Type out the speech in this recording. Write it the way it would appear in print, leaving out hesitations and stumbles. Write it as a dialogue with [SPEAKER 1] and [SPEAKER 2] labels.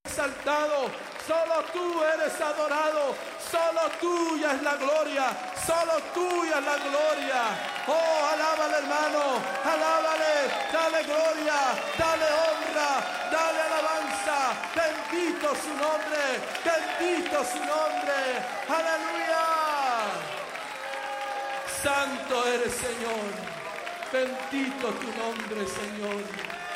[SPEAKER 1] exaltado, solo tú eres adorado, solo tuya es la gloria, solo tuya es la gloria. Oh, alábale, hermano, alábale, dale gloria, dale honra, dale alabanza. Bendito su nombre, bendito su nombre. Aleluya. Santo eres, Señor. Bendito tu nombre, Señor.